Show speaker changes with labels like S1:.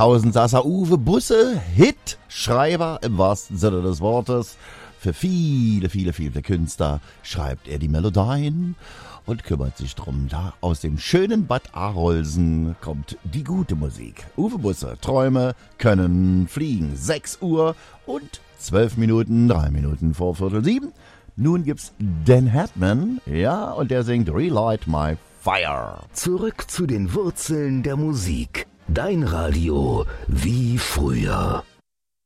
S1: 2000 saß er Uwe Busse, Hitschreiber im wahrsten Sinne des Wortes. Für viele, viele, viele Künstler schreibt er die Melodien und kümmert sich drum. Da aus dem schönen Bad Arolsen kommt die gute Musik. Uwe Busse, Träume können fliegen. 6 Uhr und 12 Minuten, 3 Minuten vor 6:45. Nun gibt's Dan Hartman, ja, und der singt Relight My Fire.
S2: Zurück zu den Wurzeln der Musik. Dein Radio wie früher.